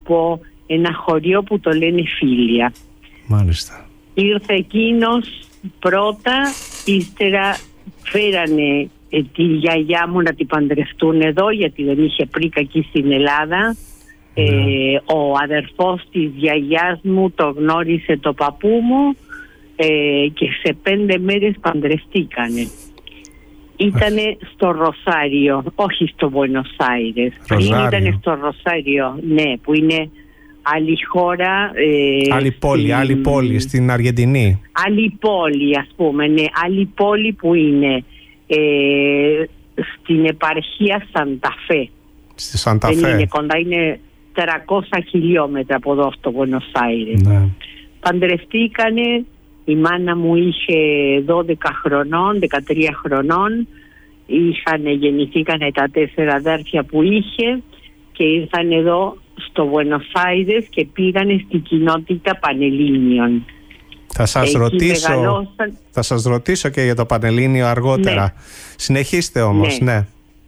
από ένα χωριό που το λένε Φίλια. Μάλιστα. Ήρθε εκείνος πρώτα, ύστερα φέρανε τη γιαγιά μου να την παντρευτούν εδώ, γιατί δεν είχε πρίκα εκεί στην Ελλάδα. Ο αδερφός της γιαγιάς μου το γνώρισε το παππού μου και σε 5 μέρες παντρευτήκανε. Ήτανε στο Ροσάριο, όχι στο Μπουένος Άιρες. Πριν ήτανε στο Ροσάριο, ναι, που είναι άλλη χώρα. Άλλη πόλη στην Αργεντινή. Άλλη πόλη, ας πούμε, ναι, άλλη πόλη που είναι στην επαρχία Σανταφέ. Στη Σανταφέ. Δεν είναι κοντά, είναι 300 χιλιόμετρα από εδώ στο Μπουένος Άιρες. Ναι. Παντρευτήκανε, η μάνα μου είχε 12 χρονών, 13 χρονών, γεννηθήκανε τα 4 αδέρφια που είχε και ήρθαν εδώ στο Μπουένος Άιρες και πήγανε στην κοινότητα Πανελλήνιων. Θα σας ρωτήσω και για το Πανελλήνιο αργότερα. Ναι. Συνεχίστε όμως, ναι.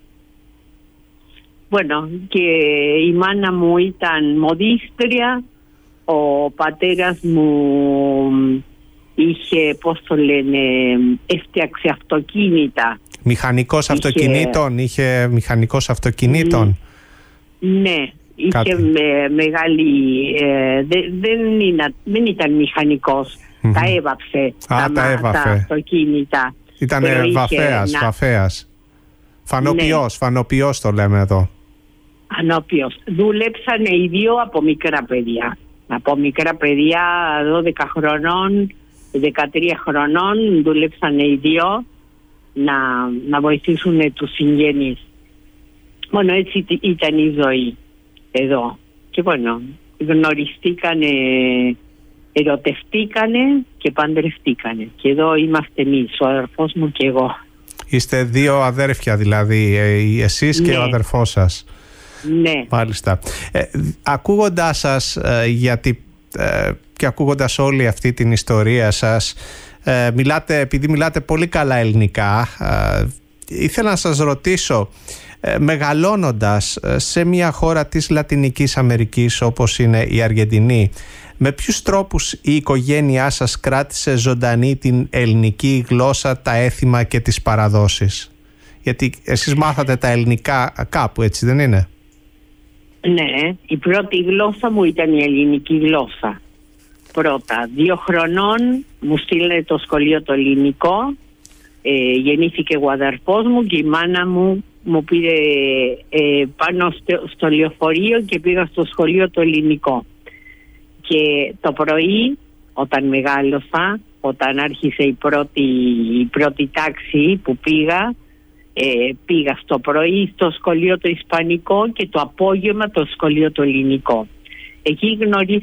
Bueno, και η μάνα μου ήταν μοδίστρια, ο πατέρας μου είχε, πώς το λένε, έφτιαξε αυτοκίνητα. Μηχανικός αυτοκινήτων, είχε μηχανικός αυτοκινήτων. Ναι, είχε μεγάλη, δεν ήταν μηχανικός, τα έβαψε τα αυτοκίνητα. Ήταν βαφέας. Φανοποιός το λέμε εδώ. Φανοποιός. Δούλεψανε οι δύο από μικρά παιδιά. Από μικρά παιδιά 12 χρονών, 13 χρονών δούλεψανε οι δύο να βοηθήσουν τους συγγενείς. Μόνο έτσι ήταν η ζωή εδώ. Και γνωριστήκανε, ερωτευτήκανε και παντρευτήκανε. Και εδώ είμαστε εμείς, ο αδερφός μου και εγώ. Είστε 2 αδέρφια δηλαδή, εσείς και ο αδερφός σας. Ναι. Μάλιστα. Ακούγοντάς σας, και ακούγοντας όλη αυτή την ιστορία σας, επειδή μιλάτε πολύ καλά ελληνικά, ήθελα να σας ρωτήσω, μεγαλώνοντας σε μια χώρα της Λατινικής Αμερικής όπως είναι η Αργεντινή, με ποιους τρόπους η οικογένειά σας κράτησε ζωντανή την ελληνική γλώσσα, τα έθιμα και τις παραδόσεις? Γιατί εσείς μάθατε τα ελληνικά κάπου, έτσι δεν είναι? Ναι, η πρώτη γλώσσα μου ήταν η ελληνική γλώσσα. Πρώτα, 2 χρονών μου στείλε το σχολείο το ελληνικό, γεννήθηκε ο αδερφός μου και η μάνα μου πήρε πάνω στο λεωφορείο και πήγα στο σχολείο το ελληνικό. Και το πρωί, όταν μεγάλωσα, όταν άρχισε η πρώτη τάξη που πήγα στο πρωί στο σχολείο το ισπανικό και το απόγευμα το σχολείο το ελληνικό. Εκεί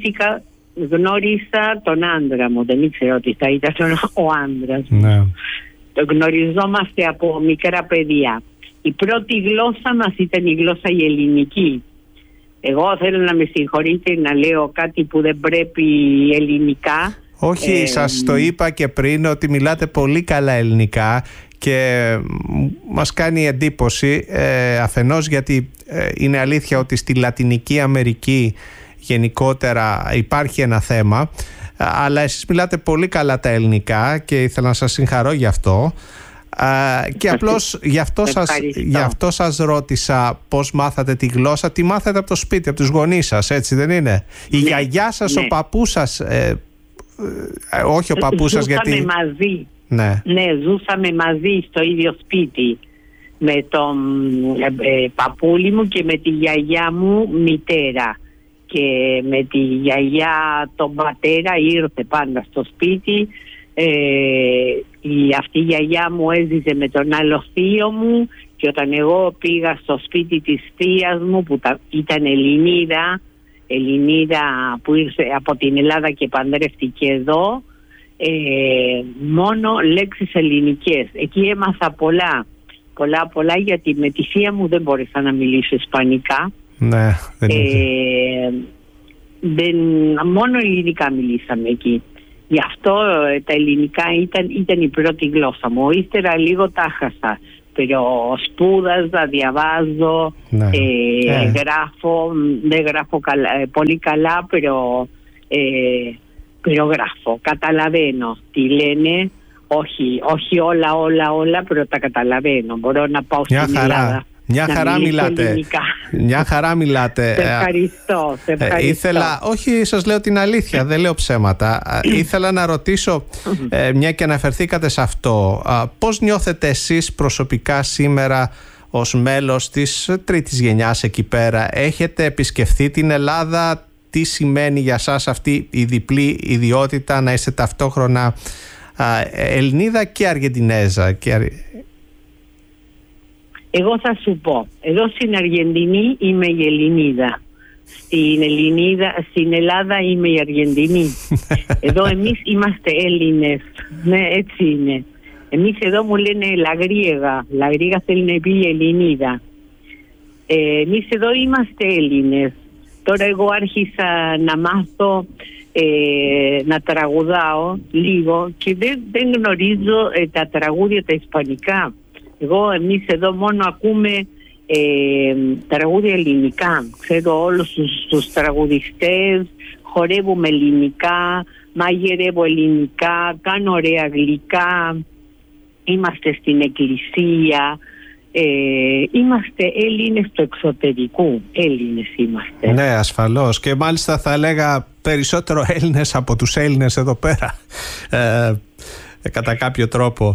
γνώρισα τον άντρα μου, δεν ήξερα ότι θα ήταν ο άντρας μου. Ναι. Το γνωριζόμαστε από μικρά παιδιά. Η πρώτη γλώσσα μας ήταν η γλώσσα η ελληνική. Εγώ θέλω να με συγχωρείτε να λέω κάτι που δεν πρέπει ελληνικά. Όχι, σας το είπα και πριν ότι μιλάτε πολύ καλά ελληνικά και μας κάνει εντύπωση αφενός γιατί είναι αλήθεια ότι στη Λατινική Αμερική γενικότερα υπάρχει ένα θέμα, αλλά εσείς μιλάτε πολύ καλά τα ελληνικά και ήθελα να σας συγχαρώ γι' αυτό. Και απλώς γι' αυτό σας ρώτησα πώς μάθατε τη γλώσσα. Τι μάθατε από το σπίτι, από τους γονείς σας, έτσι δεν είναι? Η γιαγιά σας, ο παππούς σας, όχι ο παππούς σας γιατί... Ζούσαμε μαζί. Ναι, ζούσαμε μαζί στο ίδιο σπίτι με τον παππούλη μου και με τη γιαγιά μου μητέρα. Και με τη γιαγιά τον πατέρα ήρθε πάντα στο σπίτι. Αυτή η γιαγιά μου έζησε με τον άλλο θείο μου και όταν εγώ πήγα στο σπίτι της θείας μου που ήταν Ελληνίδα που ήρθε από την Ελλάδα και παντρεύτηκε εδώ, μόνο λέξεις ελληνικές. Εκεί έμαθα πολλά γιατί με τη θεία μου δεν μπόρεσα να μιλήσω ισπανικά. Ναι, μόνο ελληνικά μιλήσαμε εκεί. Γι' αυτό τα ελληνικά ήταν η πρώτη γλώσσα μου. Ύστερα λίγο τα χάσα. σπούδαζα, διαβάζω, γράφω, δεν γράφω πολύ καλά, γράφω, καταλαβαίνω τι λένε, όχι όλα, τα καταλαβαίνω, μπορώ να πάω στην Ελλάδα. Μια χαρά μιλάτε. Σε ευχαριστώ. Όχι, σας λέω την αλήθεια, δεν λέω ψέματα. Ήθελα να ρωτήσω, μια και αναφερθήκατε σε αυτό, πώς νιώθετε εσείς προσωπικά σήμερα ως μέλος της τρίτης γενιάς εκεί πέρα? Έχετε επισκεφθεί την Ελλάδα? Τι σημαίνει για σας αυτή η διπλή ιδιότητα, να είστε ταυτόχρονα Ελληνίδα και Αργεντινέζα? Εγώ θα σου πω, εδώ στην Αργεντινή είμαι η Ελληνίδα. Στην Ελλάδα είμαι η Αργεντινή. Εδώ εμείς είμαστε Έλληνες. Ναι, έτσι είναι. Εμείς εδώ μου λένε Λαγρίγα. Λαγρίγα θέλει να πει η Ελληνίδα. Εμείς εδώ είμαστε Έλληνες. Τώρα εγώ άρχισα να μάθω να τραγουδάω λίγο και δεν γνωρίζω τα τραγούδια τα ισπανικά. Εμείς εδώ μόνο ακούμε τραγούδια ελληνικά. Ξέρω όλους τους τραγουδιστές, χορεύουμε ελληνικά, μαγειρεύω ελληνικά, κάνω ωραία γλυκά, είμαστε στην εκκλησία, είμαστε Έλληνες του εξωτερικού. Έλληνες είμαστε. Ναι, ασφαλώς, και μάλιστα θα έλεγα περισσότερο Έλληνες από τους Έλληνες εδώ πέρα, κατά κάποιο τρόπο.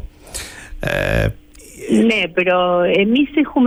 Ναι, εμείς έχουμε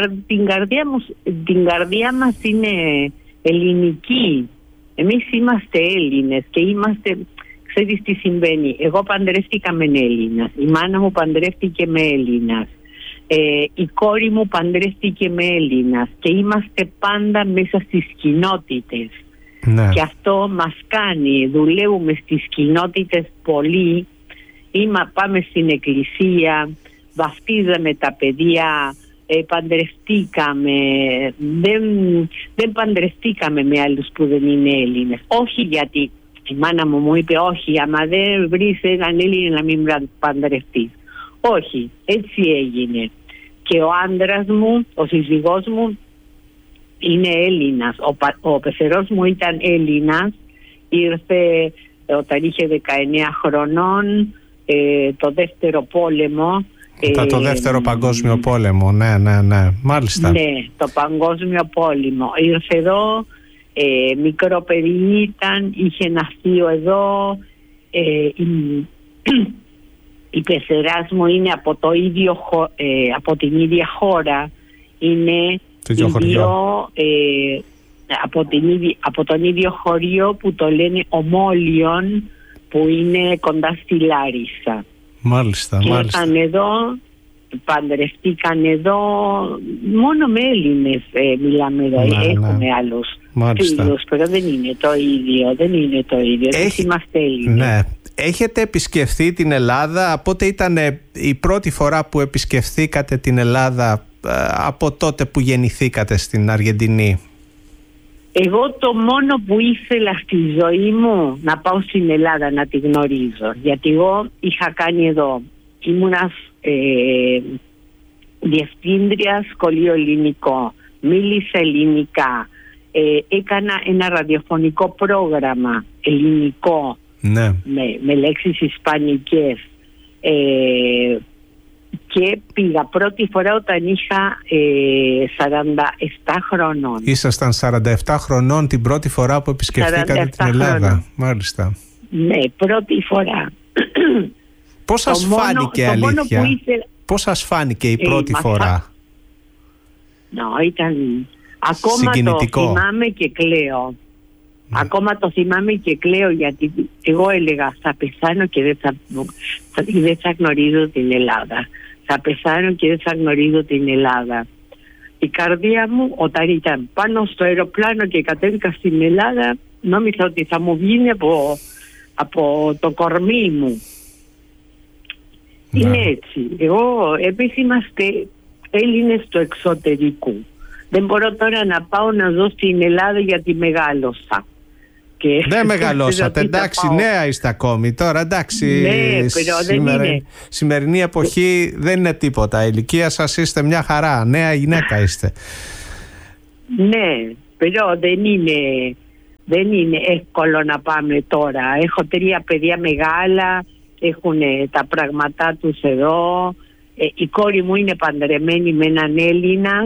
την καρδιά μας είναι ελληνική. Εμείς είμαστε Έλληνες και ξέρεις τι συμβαίνει. Εγώ παντρεύτηκα με Έλληνας, η μάνα μου παντρεύτηκε με Έλληνας, η κόρη μου παντρεύτηκε με Έλληνας και είμαστε πάντα μέσα στις κοινότητες. Ναι. Και αυτό μας κάνει, δουλεύουμε στις κοινότητες πολύ, πάμε στην εκκλησία, βαφτίζαμε τα παιδιά, παντρευτήκαμε, δεν παντρευτήκαμε με άλλους που δεν είναι Έλληνες. Όχι γιατί η μάνα μου είπε όχι, άμα δεν βρεις έναν Έλληνα να μην παντρευτείς. Όχι, έτσι έγινε. Και ο άντρας μου, ο σύζυγός μου είναι Έλληνας. Ο πεθερός μου ήταν Έλληνας, ήρθε όταν είχε 19 χρονών, το δεύτερο πόλεμο. Το δεύτερο παγκόσμιο πόλεμο, ναι, μάλιστα. Ναι, το παγκόσμιο πόλεμο. Ήρθε εδώ, μικρό παιδί ήταν, είχε ένα θείο εδώ, η πεθεράς μου είναι από την ίδια χώρα, είναι από τον ίδιο χωριό που το λένε Ομόλιον, που είναι κοντά στη Λάρισα. Μάλιστα. Ήρθαν εδώ, παντρευτήκαν εδώ, μόνο με Έλληνες μιλάμε εδώ. Έχουμε άλλους φίλους, pero δεν είναι το ίδιο. Εμείς είμαστε Έλληνες. Ναι. Έχετε επισκεφθεί την Ελλάδα? Πότε ήταν η πρώτη φορά που επισκεφθήκατε την Ελλάδα από τότε που γεννηθήκατε στην Αργεντινή? Εγώ το μόνο που ήθελα στη ζωή μου να πάω στην Ελλάδα να τη γνωρίζω, γιατί εγώ είχα κάνει εδώ, ήμουνα διευθύντρια σχολείο ελληνικό, μίλησα ελληνικά, έκανα ένα ραδιοφωνικό πρόγραμμα ελληνικό, ναι, με λέξεις ισπανικές, και πήγα πρώτη φορά όταν είχα 47 χρονών. Ήσασταν 47 χρονών την πρώτη φορά που επισκεφθήκατε την Ελλάδα? Χρονών. Μάλιστα. Ναι, πρώτη φορά. Πώς σας φάνηκε, αλήθεια? Πώς σας φάνηκε η πρώτη φορά? Ήταν ακόμα συγκινητικό. Το θυμάμαι και κλαίω. Ακόμα το θυμάμαι και κλαίω, γιατί εγώ έλεγα θα πεθάνω και δεν θα γνωρίζω την Ελλάδα. Θα πεθάνω και δεν θα γνωρίζω την Ελλάδα. Η καρδία μου όταν ήταν πάνω στο αεροπλάνο και κατέβηκα στην Ελλάδα, νόμιζα ότι θα μου βγει από το κορμί μου. Είναι έτσι. Εμείς είμαστε Έλληνες του εξωτερικού. Δεν μπορώ τώρα να πάω να ζω στην Ελλάδα γιατί μεγάλωσα. και... Δεν μεγαλώσατε, εντάξει, νέα είστε ακόμη τώρα, εντάξει. Ναι, σημερινή εποχή δεν είναι τίποτα. Η ηλικία σας είστε μια χαρά, νέα γυναίκα είστε. Ναι, però δεν είναι εύκολο να πάμε τώρα. Έχω 3 παιδιά μεγάλα, έχουν τα πράγματά τους εδώ. Η κόρη μου είναι παντρεμένη με έναν Έλληνα.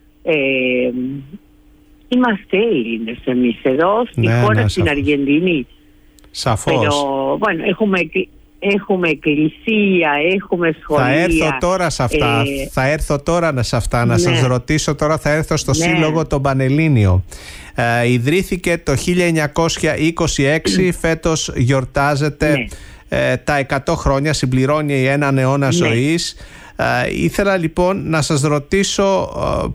Είμαστε Έλληνες εμείς εδώ στη χώρα, στην Αργεντινή. Σαφώς. Bueno, έχουμε εκκλησία, έχουμε σχολεία. Θα έρθω τώρα σε αυτά. Να σας ρωτήσω τώρα, θα έρθω στο Σύλλογο τον Πανελλήνιο. Ιδρύθηκε το 1926, φέτος γιορτάζεται τα 100 χρόνια, συμπληρώνει έναν αιώνα ζωής. Ήθελα λοιπόν να σας ρωτήσω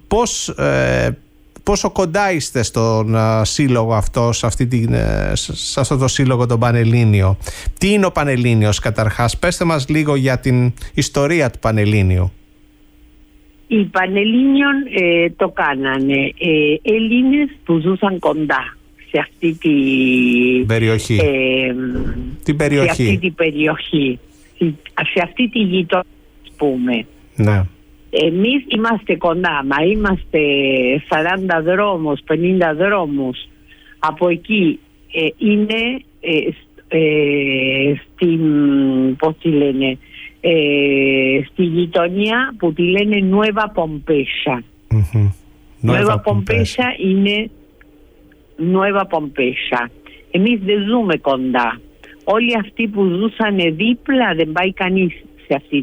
πόσο κοντά είστε στον σύλλογο αυτό, σε αυτό το σύλλογο τον Πανελλήνιο. Τι είναι ο Πανελλήνιος καταρχάς? Πέστε μας λίγο για την ιστορία του Πανελλήνιου. Οι Πανελλήνιον το κάνανε Έλληνες που ζούσαν κοντά σε αυτή την περιοχή. Σε αυτή την περιοχή. Σε αυτή τη γειτονιά, ας πούμε. Ναι. Εμείς είμαστε κοντά, μα είμαστε 40 δρόμους, 50 δρόμους. Από εκεί είναι στη γειτονιά που τη λένε Νουέβα Πομπέσα. Νουέβα Πομπέσα είναι Νουέβα Πομπέσα. Εμείς δεν ζούμε κοντά. Όλοι αυτοί που ζούσαν δίπλα δεν πάει κανείς σε αυτή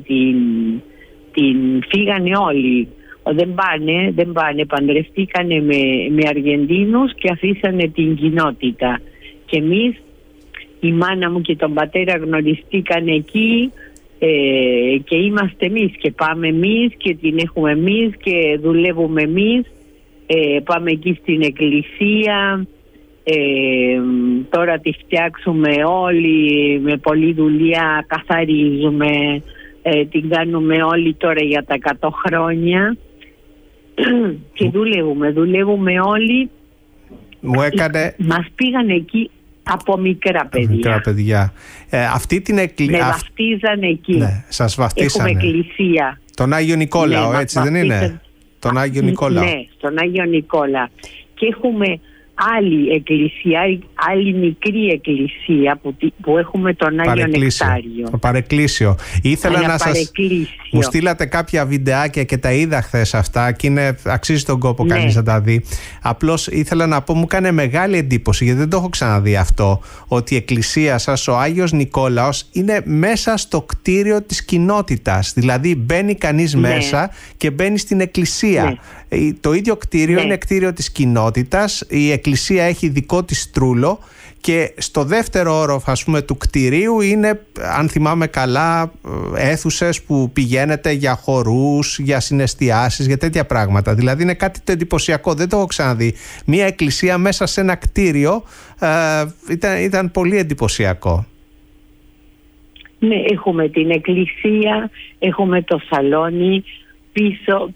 φύγανε όλοι. Δεν πάνε, παντρευτήκανε με Αργεντίνους και αφήσανε την κοινότητα. Και εμείς, η μάνα μου και τον πατέρα γνωριστήκανε εκεί και είμαστε εμείς και πάμε εμείς και την έχουμε εμείς και δουλεύουμε εμείς. Πάμε εκεί στην εκκλησία, τώρα τη φτιάξουμε όλοι με πολλή δουλειά, καθαρίζουμε, την κάνουμε όλοι τώρα για τα 100 χρόνια και δουλεύουμε όλοι. Μας πήγαν εκεί από μικρά παιδιά. Αυτή την εκκλησία με βαφτίζανε εκεί. Ναι, σας βαφτίσανε. Έχουμε εκκλησία. Τον Άγιο Νικόλαο, ναι, έτσι δεν είναι? Τον Άγιο Νικόλαο. Ναι, τον Άγιο Νικόλα. Και έχουμε άλλη εκκλησία, άλλη μικρή εκκλησία που έχουμε τον Άγιο Νεκτάριο. Το παρεκκλήσιο. Ήθελα να σας... Μου στείλατε κάποια βιντεάκια και τα είδα χθες αυτά και αξίζει τον κόπο κανείς να τα δει. Απλώς ήθελα να πω, μου έκανε μεγάλη εντύπωση, γιατί δεν το έχω ξαναδεί αυτό, ότι η εκκλησία σας, ο Άγιος Νικόλαος, είναι μέσα στο κτίριο της κοινότητας. Δηλαδή μπαίνει κανείς μέσα και μπαίνει στην εκκλησία. Το ίδιο κτίριο είναι κτίριο της κοινότητας. Η εκκλησία έχει δικό της τρούλο και στο δεύτερο όροφο, ας πούμε, του κτιρίου είναι, αν θυμάμαι καλά, αίθουσες που πηγαίνετε για χορούς, για συναισθιάσεις, για τέτοια πράγματα. Δηλαδή είναι κάτι το εντυπωσιακό, δεν το έχω ξαναδεί. Μία εκκλησία μέσα σε ένα κτίριο ήταν πολύ εντυπωσιακό. Ναι, έχουμε την εκκλησία, έχουμε το σαλόνι, πίσω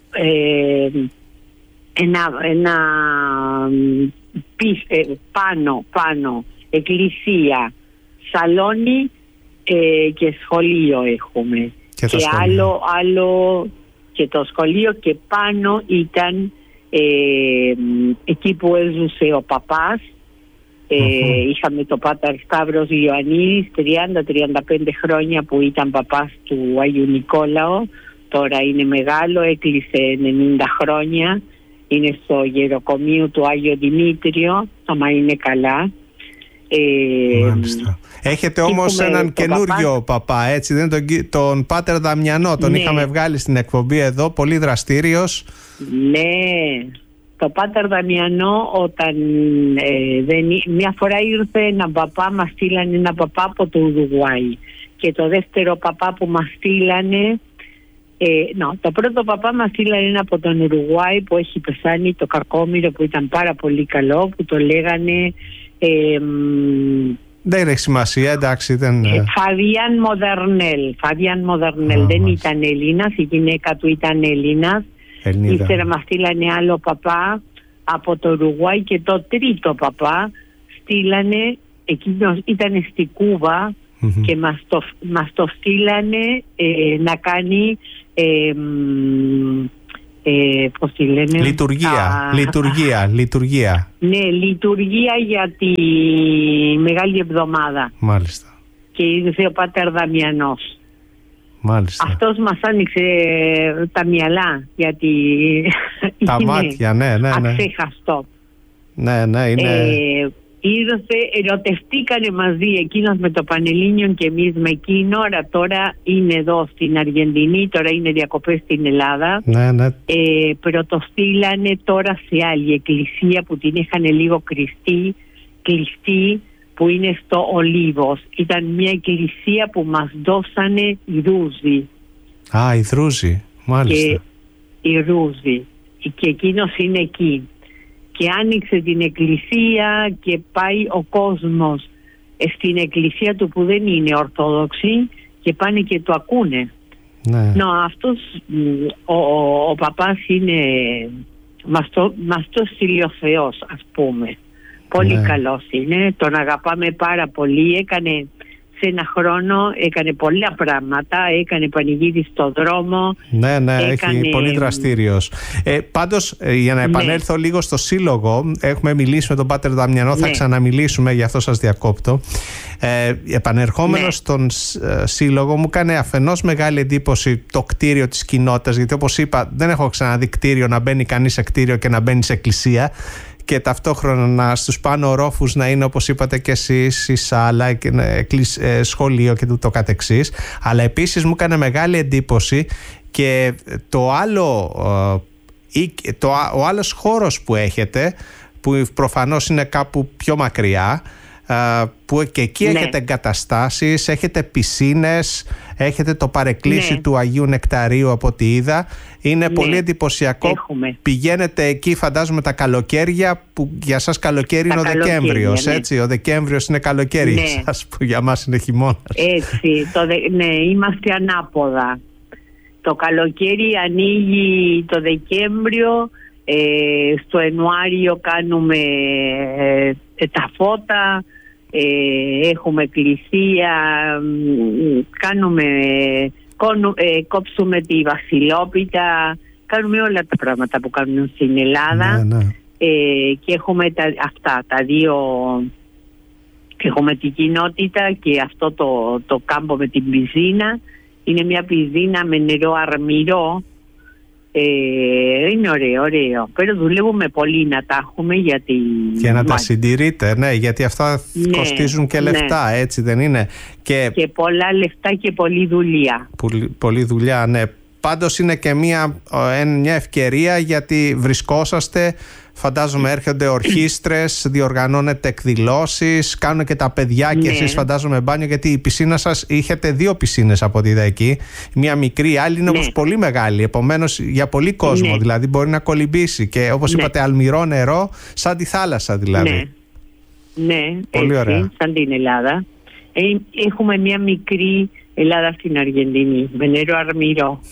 πάνω εκκλησία, σαλόνι και σχολείο έχουμε. Και άλλο και το σχολείο, και πάνω ήταν εκεί που έζησε ο παπάς. Είχαμε το Πάτερ Σταύρος Ιωαννίδης, 30-35 χρόνια που ήταν παπάς του Αγίου Νικόλαο. Τώρα είναι μεγάλο, έκλεισε 90 χρόνια. Είναι στο γεροκομείο του Άγιο Δημήτριο, άμα είναι καλά. Έχετε όμως έναν καινούριο παπά, έτσι δεν είναι? Τον Πάτερ Δαμιανό, τον είχαμε βγάλει στην εκπομπή εδώ, πολύ δραστήριος. Ναι, το Πάτερ Δαμιανό, όταν μια φορά ήρθε ένα παπά, μας στείλανε ένα παπά από το Ουρουγουάι. Και το δεύτερο παπά που μας στείλανε, το πρώτο παπά μας στείλανε ένα από τον Ουρουγουάι που έχει πεθάνει, το Κακόμοιρο, που ήταν πάρα πολύ καλό, που το λέγανε δεν έχει σημασία, εντάξει. Φαβιάν Μοδερνέλ. Δεν ήταν Έλληνας, η γυναίκα του ήταν Έλληνας. Ύστερα μας στείλανε άλλο παπά από το Ουρουγουάι και το τρίτο παπά στείλανε, εκείνος ήταν στη Κούβα και μας το στείλανε να κάνει πώς τη λένε, λειτουργία. Ναι, λειτουργία για τη Μεγάλη Εβδομάδα. Μάλιστα. Και ήρθε ο Πάτερ Δαμιανός. Μάλιστα. Αυτός μας άνοιξε τα μυαλά, γιατί τα είναι μάτια, ναι. αξέχαστο. Ναι, είναι... Ήρθε, ερωτευτήκανε μαζί, εκείνος με το Πανελλήνιον και εμείς με εκείνο. Τώρα είναι εδώ στην Αργεντινή, τώρα είναι διακοπές στην Ελλάδα. Ναι. Πρωτοστήλανε τώρα σε άλλη εκκλησία που την είχαν λίγο κλειστή, που είναι στο Ολίβος. Ήταν μια εκκλησία που μας δώσανε οι Ρούζοι. Οι Ρούζοι, μάλιστα. Και οι Ρούζοι. Και εκείνος είναι εκεί. Και άνοιξε την εκκλησία και πάει ο κόσμος στην εκκλησία του που δεν είναι Ορθόδοξη και πάνε και το ακούνε. Ναι. Αυτός ο παπάς είναι, μας το στείλει ο Θεός, ας πούμε. Πολύ καλός είναι, τον αγαπάμε πάρα πολύ. Έκανε σε ένα χρόνο, έκανε πολλά πράγματα, έκανε πανηγύρι στο δρόμο. Ναι, έχει πολύ δραστήριος. Πάντως, για να επανέλθω λίγο στο σύλλογο, έχουμε μιλήσει με τον Πάτερ Δαμιανό, θα ξαναμιλήσουμε, γι' αυτό σας διακόπτω. Επανερχόμενος στον σύλλογο, μου έκανε αφενός μεγάλη εντύπωση το κτίριο της κοινότητας, γιατί όπως είπα, δεν έχω ξαναδεί κτίριο να μπαίνει κανείς σε κτίριο και να μπαίνει σε εκκλησία. Και ταυτόχρονα στους πάνω ορόφους να είναι, όπως είπατε και εσείς, η σάλα, σχολείο και το καθεξής. Αλλά επίσης μου έκανε μεγάλη εντύπωση και ο άλλος χώρος που έχετε, που προφανώς είναι κάπου πιο μακριά, που και εκεί έχετε εγκαταστάσεις, έχετε πισίνες, έχετε το παρεκκλήσι του Αγίου Νεκταρίου από ό,τι είδα. Είναι πολύ εντυπωσιακό. Πηγαίνετε εκεί, φαντάζομαι, τα καλοκαίρια, που για σας καλοκαίρι είναι ο Δεκέμβριος, έτσι. Ο Δεκέμβριος είναι καλοκαίρι για σας, που για μας είναι χειμώνας. Έτσι, είμαστε ανάποδα. Το καλοκαίρι ανοίγει το Δεκέμβριο, στο Ιανουάριο κάνουμε τα φώτα, έχουμε εκκλησία, κόψουμε τη βασιλόπιτα, κάνουμε όλα τα πράγματα που κάνουν στην Ελλάδα. Και έχουμε τα δύο, έχουμε την κοινότητα και αυτό το κάμπο με την πιζίνα. Είναι μια πιζίνα με νερό αρμυρό. Είναι ωραίο. Pero δουλεύουμε πολύ να τα έχουμε, γιατί και να τα συντηρείτε, γιατί αυτά κοστίζουν και λεφτά, έτσι δεν είναι? Και πολλά λεφτά και πολλή δουλειά. Πολλή δουλειά, ναι. Πάντως είναι και μια ευκαιρία, γιατί βρισκόσαστε, φαντάζομαι έρχονται ορχήστρες, διοργανώνετε εκδηλώσεις, κάνουν και τα παιδιά και εσείς φαντάζομαι μπάνιο, γιατί η πισίνα σας, είχετε 2 πισίνες από ό,τι είδα εκεί. Μια μικρή, άλλη είναι όμως πολύ μεγάλη, επομένως για πολύ κόσμο, δηλαδή μπορεί να κολυμπήσει και όπως είπατε αλμυρό νερό, σαν τη θάλασσα δηλαδή. Πολύ ωραία. Σαν την Ελλάδα. Έχουμε μια μικρή Ελλάδα στην Αργεντινή, με νερό αρμυρό.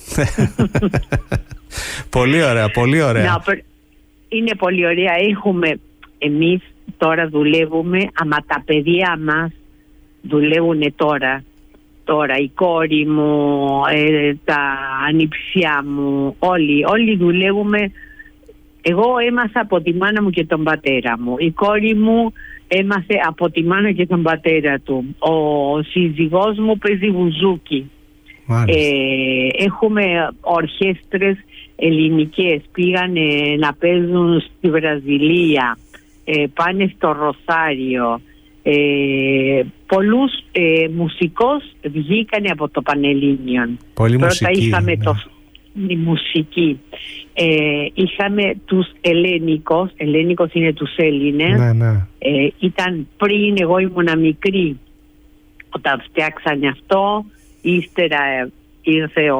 Πολύ ωραία. Είναι πολύ ωραία. Εμείς τώρα δουλεύουμε, άμα τα παιδιά μας δουλεύουν τώρα η κόρη μου, τα ανιψιά μου, όλοι δουλεύουμε. Εγώ έμαθα από τη μάνα μου και τον πατέρα μου. Η κόρη μου έμαθε από τη μάνα και τον πατέρα του. Ο σύζυγός μου παίζει βουζούκι. Έχουμε ορχέστρες ελληνικές, πήγανε να παίζουν στη Βραζιλία, πάνε στο Ροσάριο. Πολλούς μουσικούς βγήκανε από το Πανελλήνιον. Πρώτα είχαμε τη μουσική. Είχαμε τους Ελληνικός είναι τους Έλληνες. Ήταν πριν, εγώ ήμουνα μικρή όταν φτιάξανε αυτό. Ύστερα ήρθε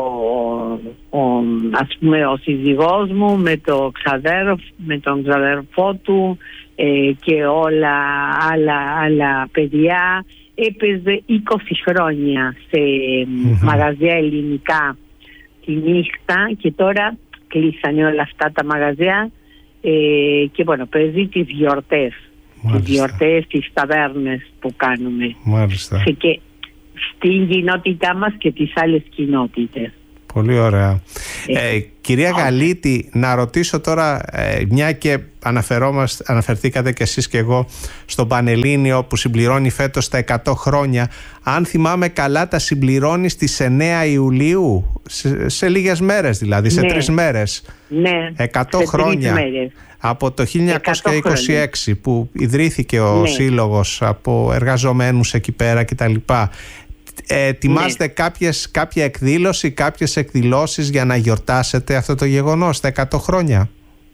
ο σύζυγός μου με τον ξαδέρφο του και όλα άλλα παιδιά. Έπαιζε 20 χρόνια σε μαγαζιά ελληνικά τη νύχτα και τώρα κλείσανε όλα αυτά τα μαγαζιά και παίζει τις γιορτές. Μάλιστα. Τις γιορτές, τις ταβέρνες που κάνουμε. Μάλιστα. Και στην κοινότητά μας και τις άλλες κοινότητες. Πολύ ωραία. Κυρία Γαλίτη, να ρωτήσω τώρα, μια και αναφερθήκατε κι εσείς και εγώ στον Πανελλήνιο που συμπληρώνει φέτος τα 100 χρόνια. Αν θυμάμαι καλά, τα συμπληρώνει στις 9 Ιουλίου, σε λίγες μέρες δηλαδή, σε 3 μέρες. Ναι, 100 χρόνια. Από το 1926 που ιδρύθηκε ο σύλλογος από εργαζομένους εκεί πέρα κτλ. Ετοιμάζετε κάποια εκδήλωση, κάποιες εκδηλώσεις για να γιορτάσετε αυτό το γεγονός, τα 100 χρόνια?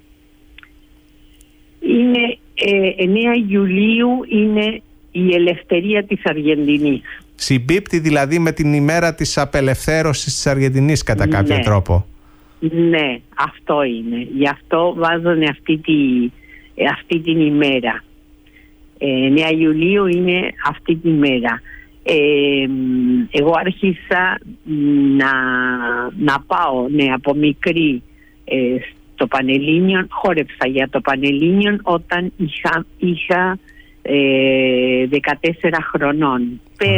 Είναι 9 Ιουλίου είναι η ελευθερία της Αργεντινής. Συμπίπτει δηλαδή με την ημέρα της απελευθέρωσης της Αργεντινής κατά κάποιο τρόπο. Ναι, αυτό είναι. Γι' αυτό βάζουν αυτή την ημέρα. 9 Ιουλίου είναι αυτή την ημέρα. Εγώ άρχισα να πάω από μικρή στο Πανελλήνιο. Χόρεψα για το Πανελλήνιο όταν είχα 14 χρονών.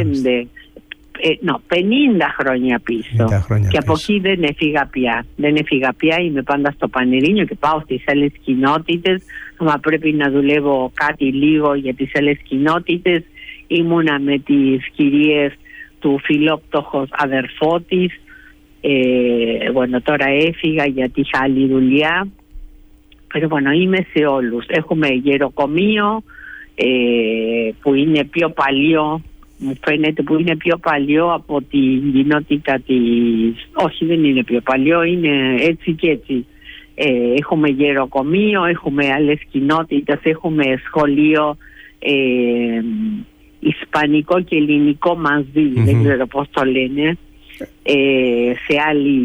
50 χρόνια πίσω. Και από εκεί δεν έφυγα πια. Είμαι πάντα στο Πανελλήνιο και πάω στις άλλες κοινότητες. Αν πρέπει να δουλεύω κάτι λίγο για τις άλλες κοινότητες, ήμουνα με τις κυρίες του φιλόπτωχος αδερφό της. Τώρα έφυγα γιατί είχα άλλη δουλειά. Είμαι σε όλους. Έχουμε γεροκομείο που είναι πιο παλιό. Μου φαίνεται που είναι πιο παλιό από την κοινότητα της... Όχι, δεν είναι πιο παλιό, είναι έτσι και έτσι. Έχουμε γεροκομείο, έχουμε άλλες κοινότητες, έχουμε σχολείο ισπανικό και ελληνικό μαζί, δεν ξέρω πώς το λένε, σε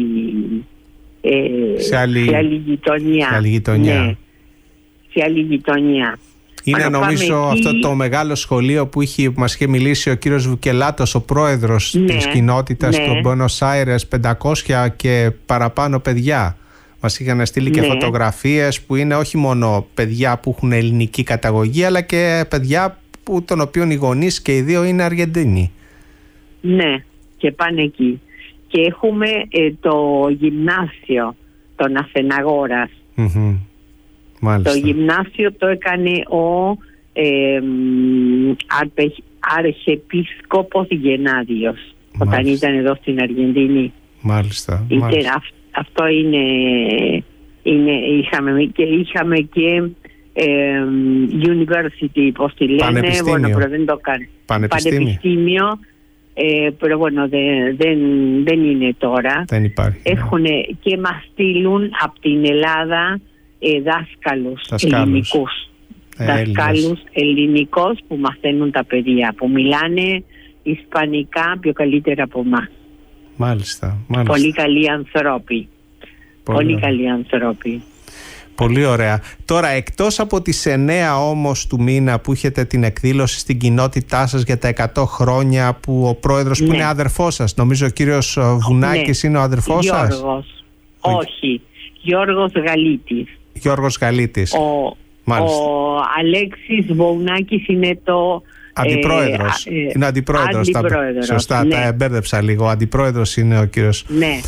άλλη γειτονιά. Ναι, σε άλλη γειτονιά. Είναι νομίζω αυτό το μεγάλο σχολείο που μας είχε μιλήσει ο κύριος Βουκελάτος, ο πρόεδρος της κοινότητας του Buenos Aires, 500 και παραπάνω παιδιά. Μας είχαν στείλει και φωτογραφίες που είναι όχι μόνο παιδιά που έχουν ελληνική καταγωγή, αλλά και παιδιά των οποίων οι γονείς και οι δύο είναι Αργεντίνοι. Ναι, και πάνε εκεί. Και έχουμε το γυμνάσιο των Αθεναγόρας. Το γυμνάσιο το έκανε ο Αρχιεπίσκοπος Γενάδιος όταν ήταν εδώ στην Αργεντινή. Μάλιστα. Αυτό είχαμε και university, πώς τη λένε, δεν το κάνει. Πανεπιστήμιο. Δεν είναι τώρα. Δεν υπάρχει. Και μας στείλουν από την Ελλάδα δάσκαλους ελληνικούς. Δάσκαλους ελληνικούς που μαθαίνουν τα παιδιά, που μιλάνε ισπανικά πιο καλύτερα από εμάς. Μάλιστα. Πολύ καλοί άνθρωποι. Πολύ καλοί άνθρωποι. Πολύ ωραία. Τώρα, εκτός από τις 9 όμως του μήνα που έχετε την εκδήλωση στην κοινότητά σας για τα 100 χρόνια, που ο πρόεδρος που είναι αδερφός σας, νομίζω ο κύριος Βουνάκης είναι ο αδερφός σας? Γιώργος. Όχι. Γιώργος Γαλίτης. Γιώργος Γαλίτης. Ο Αλέξης Βουνάκης είναι το... Αντιπρόεδρος. Είναι αντιπρόεδρος. Σωστά, τα εμπέρδεψα λίγο. Ο αντιπρόεδρος είναι ο κύριος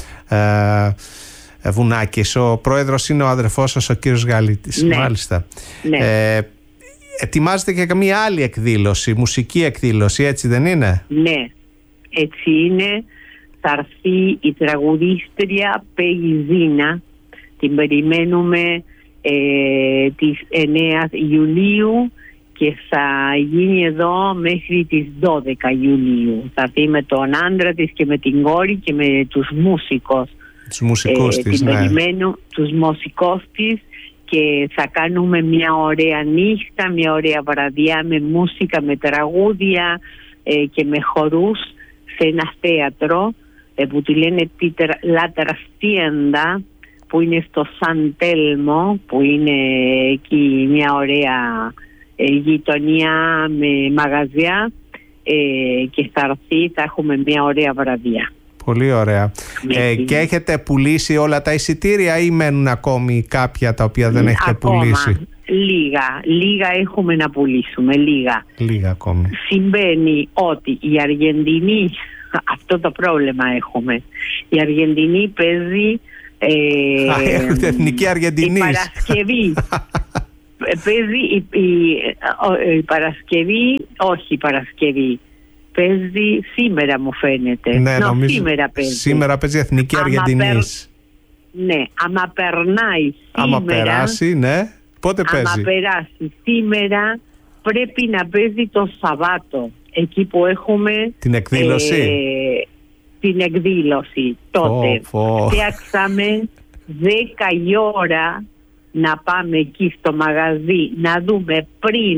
Βουνάκης. Ο πρόεδρος είναι ο αδερφός σας, ο κύριος Γαλίτης. Μάλιστα. Ετοιμάζετε και καμία άλλη εκδήλωση, μουσική εκδήλωση, έτσι δεν είναι? Ναι, έτσι είναι. Θα έρθει η τραγουδίστρια Πεγιζίνα. Την περιμένουμε τις 9 Ιουλίου και θα γίνει εδώ μέχρι τις 12 Ιουλίου. Θα έρθει με τον άντρα της και με την κόρη και με τους μουσικούς. Τους μουσικούς της, την περιμένω, τους μουσικούς της, και θα κάνουμε μια ωραία νύχτα, μια ωραία βραδιά με μουσικά, με τραγούδια και με χορούς σε ένα θέατρο που τη λένε La Trastienda, που είναι στο Σαν Τέλμο, που είναι εκεί μια ωραία γειτονιά με μαγαζιά, και θα έρθει, θα έχουμε μια ωραία βραδιά. Πολύ ωραία. Και έχετε πουλήσει όλα τα εισιτήρια ή μένουν ακόμη κάποια τα οποία δεν έχετε πουλήσει? Λίγα έχουμε να πουλήσουμε, λίγα ακόμη. Συμβαίνει ότι η Αργεντινή, αυτό το πρόβλημα έχουμε, η Αργεντινή παίζει έχετε εθνική Αργεντινής. Η Παρασκευή παίζει η Παρασκευή, όχι η Παρασκευή, παίζει σήμερα μου φαίνεται. Ναι, νομίζω σήμερα παίζει. Σήμερα παίζει εθνική Αργεντινής. Ναι, άμα περνάει σήμερα. Άμα περάσει, ναι. Πότε παίζει? Άμα περάσει σήμερα, πρέπει να παίζει το Σαββάτο. Εκεί που έχουμε την εκδήλωση. Την εκδήλωση. Τότε φτιάξαμε 10 η ώρα να πάμε εκεί στο μαγαζί να δούμε πριν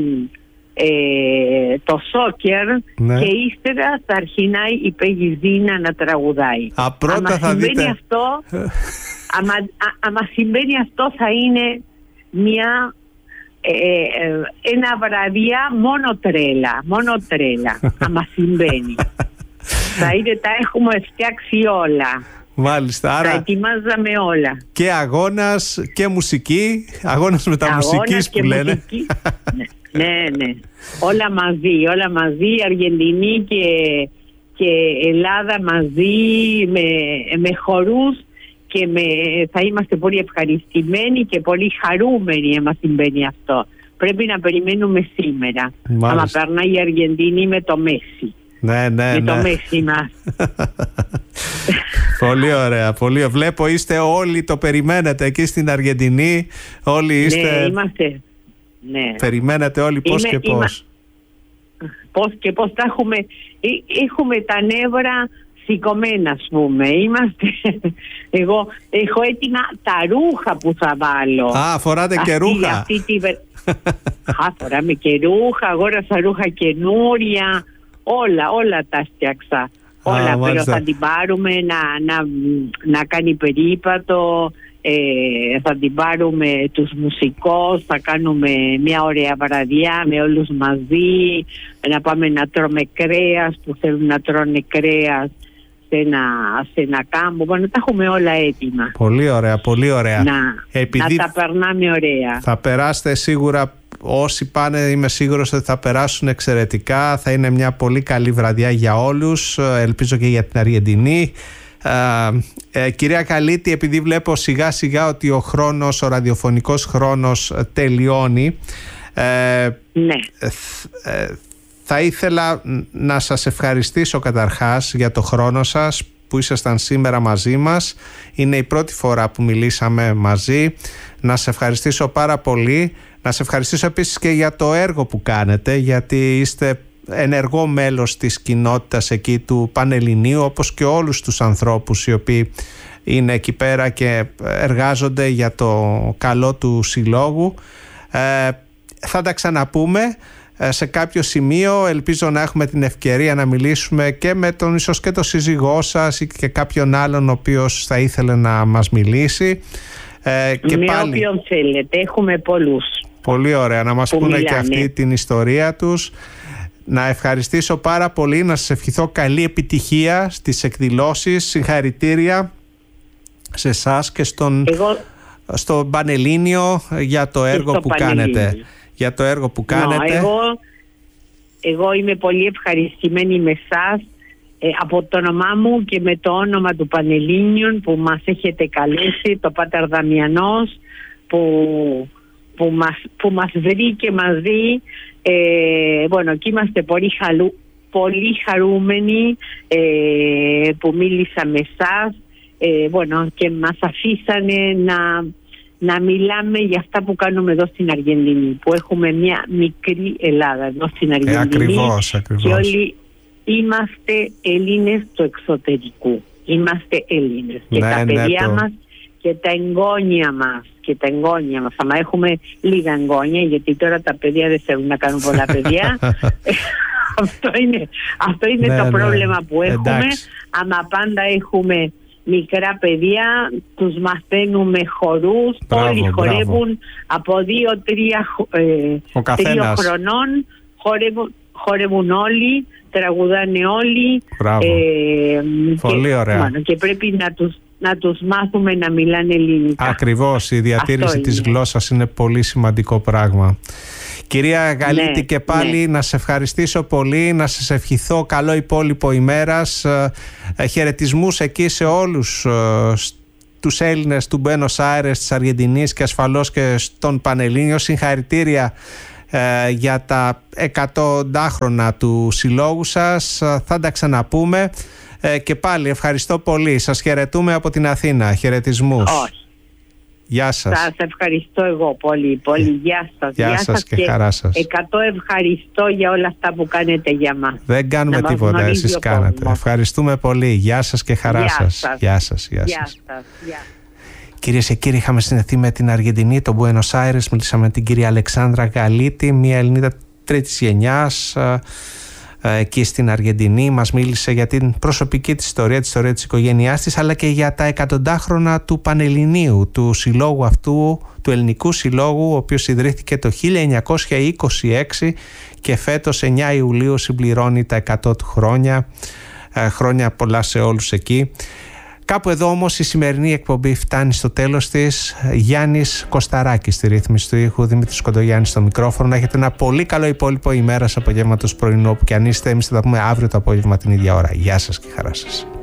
το σόκερ, ναι. Και ύστερα θα αρχινάει η Πεγιζίνα να τραγουδάει. Πρώτα θα δείτε αυτό, άμα συμβαίνει αυτό θα είναι ένα βραδιά μόνο τρέλα άμα συμβαίνει. Θα είναι, τα έχουμε φτιάξει όλα. Μάλιστα, άρα τα ετοιμάζαμε όλα. Και αγώνας και μουσική, αγώνας μεταμουσικής που λένε. Ναι. Όλα μαζί, Αργεντινή και Ελλάδα μαζί με χορούς και θα είμαστε πολύ ευχαριστημένοι και πολύ χαρούμενοι άμα συμβαίνει αυτό. Πρέπει να περιμένουμε σήμερα. Άμα περνάει η Αργεντινή με το Μέση. Ναι. Το Μέση μας. Πολύ ωραία, πολύ ωραία. Βλέπω είστε όλοι, το περιμένετε εκεί στην Αργεντινή. Όλοι είστε. Ναι, είμαστε. Ναι. Περιμένετε όλοι πώς και πώς. Πώς και πώς τα έχουμε τα νεύρα σηκωμένα, ας πούμε. Εγώ έχω έτοιμα τα ρούχα που θα βάλω. Φοράτε και ρούχα. Φοράμε και ρούχα, αγόρασα ρούχα καινούρια. Όλα τα φτιάξα. Όλα, θα την πάρουμε να κάνει περίπατο, θα την πάρουμε τους μουσικούς, θα κάνουμε μια ωραία βραδιά με όλους μαζί, να πάμε να τρώμε κρέας που θέλουν να τρώνε κρέας σε ένα κάμπο. Τα έχουμε όλα έτοιμα. Πολύ ωραία, πολύ ωραία. Να τα περνάμε ωραία. Θα περάσετε σίγουρα. Όσοι πάνε, είμαι σίγουρος ότι θα περάσουν εξαιρετικά. Θα είναι μια πολύ καλή βραδιά για όλους. Ελπίζω και για την Αργεντινή. Κυρία Καλίτη, επειδή βλέπω σιγά σιγά ότι ο ραδιοφωνικός χρόνος τελειώνει, ναι. Θα ήθελα να σας ευχαριστήσω καταρχάς για το χρόνο σας που ήσασταν σήμερα μαζί μας. Είναι η πρώτη φορά που μιλήσαμε μαζί. Να σε ευχαριστήσω πάρα πολύ. Να σε ευχαριστήσω επίσης και για το έργο που κάνετε, γιατί είστε ενεργό μέλος της κοινότητας εκεί του Πανελληνίου, όπως και όλους τους ανθρώπους οι οποίοι είναι εκεί πέρα και εργάζονται για το καλό του συλλόγου. Θα τα ξαναπούμε σε κάποιο σημείο. Ελπίζω να έχουμε την ευκαιρία να μιλήσουμε και με τον ίσως και τον σύζυγό σας ή και κάποιον άλλον ο οποίος θα ήθελε να μας μιλήσει. Και με πάλι, όποιον θέλετε, έχουμε πολλούς. Πολύ ωραία, να μας πούνε και αυτή την ιστορία τους. Να ευχαριστήσω πάρα πολύ, να σας ευχηθώ καλή επιτυχία στις εκδηλώσεις. Συγχαρητήρια σε εσάς και στον Πανελλήνιο για το έργο που κάνετε. Για το έργο που κάνετε. Εγώ είμαι πολύ ευχαριστημένη με εσάς, από το όνομά μου και με το όνομα του Πανελλήνιων που μας έχετε καλέσει, το Πάτερ Δαμιανός που μας βρήκε μαζί. Και είμαστε πολύ χαρούμενοι που μίλησα με εσάς, και μας αφήσανε να μιλάμε για αυτά που κάνουμε εδώ στην Αργεντινή, που έχουμε μια μικρή Ελλάδα εδώ στην Αργεντινή. Ακριβώς. Και όλοι είμαστε Έλληνες του εξωτερικού. Είμαστε Έλληνες. Και τα παιδιά μας και τα εγγόνια μας. Αλλά έχουμε λίγα εγγόνια, γιατί τώρα τα παιδιά δεν θέλουν να κάνουν πολλά παιδιά. Αυτό είναι το πρόβλημα που έχουμε. Εντάξει. Άμα πάντα έχουμε μικρά παιδιά, τους μαθαίνουμε χορούς. Όλοι χορεύουν από 2-3 χρονών. Χορεύουν όλοι, τραγουδάνε όλοι. Πολύ ωραία. Και πρέπει να τους μάθουμε να μιλάνε ελληνικά. Ακριβώς, η διατήρηση της γλώσσας είναι πολύ σημαντικό πράγμα. Κυρία Γαλίτη, και πάλι να σε ευχαριστήσω πολύ, να σας ευχηθώ καλό υπόλοιπο ημέρας, χαιρετισμούς εκεί σε όλους τους Έλληνες του Μπένος Άιρες, της Αργεντινής και ασφαλώς και στον Πανελλήνιο. Συγχαρητήρια για τα 100 χρόνια του συλλόγου σας. Θα τα ξαναπούμε και πάλι ευχαριστώ πολύ. Σας χαιρετούμε από την Αθήνα. Χαιρετισμούς. Γεια σας. Σας ευχαριστώ εγώ πολύ. Γεια σας. Γεια σας και χαρά σας. 100 ευχαριστώ για όλα αυτά που κάνετε για μας. Δεν κάνουμε τίποτα, εσείς κάνετε. Ευχαριστούμε πολύ. Γεια σας και χαρά σας. Γεια σας. Κυρίες και κύριοι, είχαμε συνδεθεί με την Αργεντινή, τον Μπουένος Άιρες. Μιλήσαμε με την κυρία Αλεξάνδρα Γαλίτη, μια Ελληνίδα τρίτης γενιάς εκεί στην Αργεντινή. Μας μίλησε για την προσωπική της ιστορία, τη ιστορία της οικογένειάς της, αλλά και για τα 100 του Πανελληνίου, του συλλόγου αυτού, του Ελληνικού Συλλόγου, ο οποίος ιδρύθηκε το 1926 και φέτος 9 Ιουλίου συμπληρώνει τα 100 του χρόνια. Χρόνια πολλά σε όλους εκεί. Κάπου εδώ όμως η σημερινή εκπομπή φτάνει στο τέλος της. Γιάννης Κωσταράκης στη ρύθμιση του ήχου, Δημήτρης Κοντογιάννης στο μικρόφωνο. Να έχετε ένα πολύ καλό υπόλοιπο ημέρας, απογεύματος, πρωινό, όπου και αν είστε. Εμείς θα τα πούμε αύριο το απόγευμα την ίδια ώρα. Γεια σας και χαρά σας.